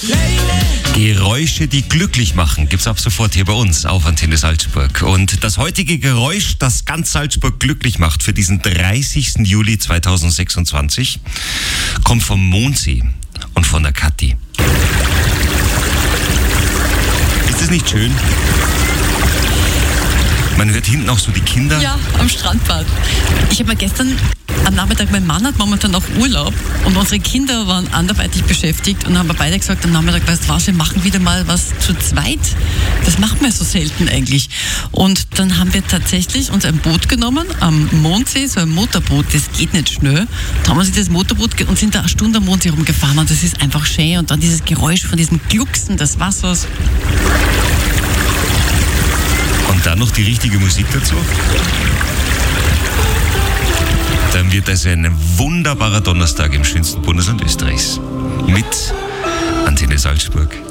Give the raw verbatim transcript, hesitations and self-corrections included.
Geräusche, die glücklich machen, gibt's ab sofort hier bei uns auf Antenne Salzburg. Und das heutige Geräusch, das ganz Salzburg glücklich macht für diesen dreißigsten Juli zweitausendsechsundzwanzig, kommt vom Mondsee und von der Kathi. Ist das nicht schön? Man hört hinten auch so die Kinder. Ja, am Strandbad. Ich habe mir gestern am Nachmittag, mein Mann hat momentan auch Urlaub und unsere Kinder waren anderweitig beschäftigt und haben wir beide gesagt am Nachmittag, weißt du was, wir machen wieder mal was zu zweit. Das machen wir so selten eigentlich. Und dann haben wir tatsächlich uns ein Boot genommen am Mondsee, so ein Motorboot, das geht nicht schnell. Da haben wir uns das Motorboot ge- und sind da eine Stunde am Mondsee rumgefahren und das ist einfach schön. Und dann dieses Geräusch von diesem Glucksen des Wassers. Und dann noch die richtige Musik dazu. Dann wird das ein wunderbarer Donnerstag im schönsten Bundesland Österreichs. Mit Antenne Salzburg.